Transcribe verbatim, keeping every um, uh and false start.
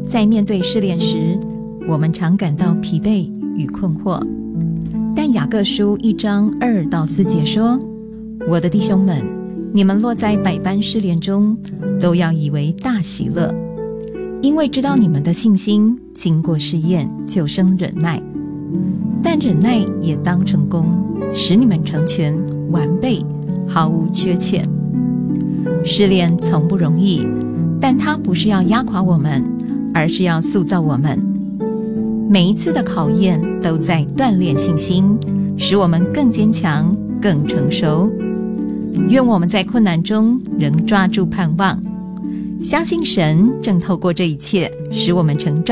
在面对试炼时，我们常感到疲惫与困惑，但雅各书一章二到四节说：我的弟兄们，你们落在百般试炼中，都要以为大喜乐，因为知道你们的信心经过试验，就生忍耐。但忍耐也当成功，使你们成全完备，毫无缺欠。试炼从不容易，但它不是要压垮我们，而是要塑造我们。每一次的考验都在锻炼信心，使我们更坚强，更成熟。愿我们在困难中仍抓住盼望，相信神正透过这一切使我们成长。